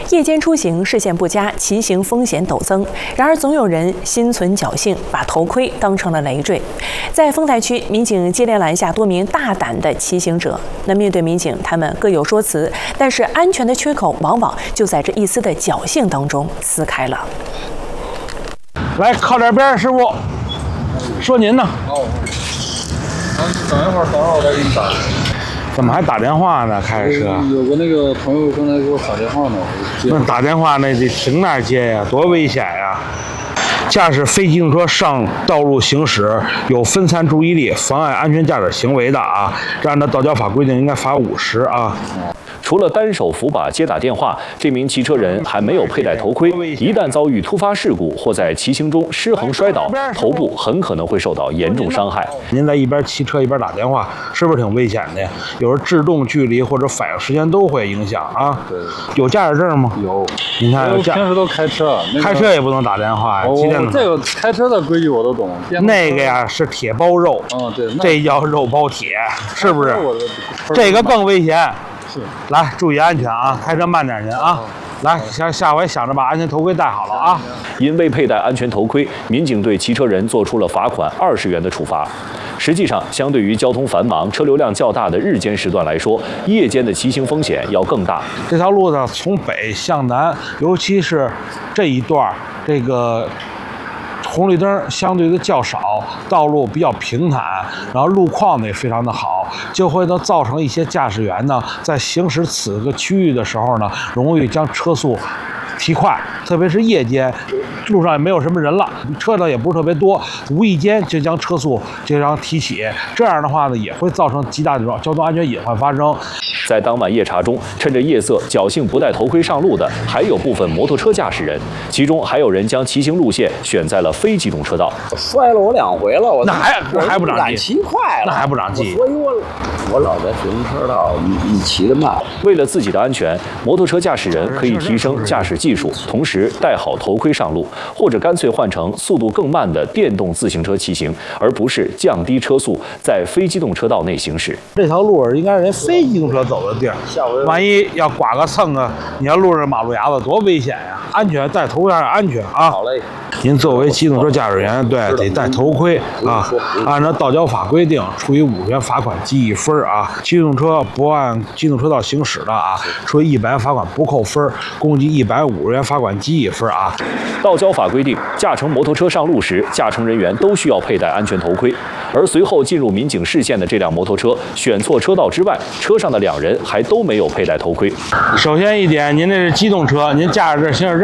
夜间出行视线不佳，骑行风险陡增。然而，总有人心存侥幸，把头盔当成了累赘。在丰台区，民警接连拦下多名大胆的骑行者。那面对民警，他们各有说辞，但是安全的缺口往往就在这一丝的侥幸当中撕开了。 来，靠点边，师傅。说您呢？ 哦，等一会儿，我再给你打。 怎么还打电话呢？开着车。 有个那个朋友刚才给我打电话呢。 那打电话那得停那儿接呀，多危险呀！驾驶非机动车上道路行驶有分散注意力、妨碍安全驾驶行为的啊，这按照道交法规定应该罚50啊。 除了单手扶把接打电话，这名骑车人还没有佩戴头盔，一旦遭遇突发事故或在骑行中失衡摔倒，头部很可能会受到严重伤害。 您在一边骑车一边打电话，是不是挺危险的呀？有时候制动距离或者反应时间都会影响啊。 对， 有驾驶证吗？ 有。 您看， 我平时都开车， 开车也不能打电话呀。 这个开车的规矩我都懂。 那个呀是铁包肉， 对， 这叫肉包铁，是不是？这个更危险。来，注意安全啊！开车慢点您啊！来，下回想着把安全头盔戴好了啊！ 因未佩戴安全头盔，民警对骑车人做出了罚款20元的处罚。实际上，相对于交通繁忙、车流量较大的日间时段来说，夜间的骑行风险要更大。 这条路呢，从北向南，尤其是这一段，这个红绿灯相对的较少，道路比较平坦，然后路况呢也非常的好，就会呢造成一些驾驶员呢在行驶此个区域的时候呢，容易将车速提快，特别是夜间，路上也没有什么人了，车呢也不是特别多，无意间就将车速提起，这样的话呢也会造成极大的交通安全隐患发生。 在当晚夜查中，趁着夜色侥幸不戴头盔上路的，还有部分摩托车驾驶人，其中还有人将骑行路线选在了非机动车道。 摔了我2回了， 那还不长记， 骑快了， 那还不长记。 所以我老在自行车道你骑得慢。 为了自己的安全，摩托车驾驶人可以提升驾驶技术，同时戴好头盔上路，或者干脆换成速度更慢的电动自行车骑行，而不是降低车速在非机动车道内行驶。 这条路应该是人非机动车走的地儿，万一要刮个蹭啊，你要路上马路牙子多危险呀！安全，戴头盔要安全啊！ 好嘞。 您作为机动车驾驶员，对，得戴头盔啊。按照道交法规定，处以50元罚款记1分啊。机动车不按机动车道行驶的啊，处以100元罚款不扣分，共计150元罚款记1分啊。 道交法规定，驾乘摩托车上路时，驾乘人员都需要佩戴安全头盔。而随后进入民警视线的这辆摩托车，选错车道之外，车上的2人还都没有佩戴头盔。 首先一点，您这是机动车，您驾驶证、行驶证。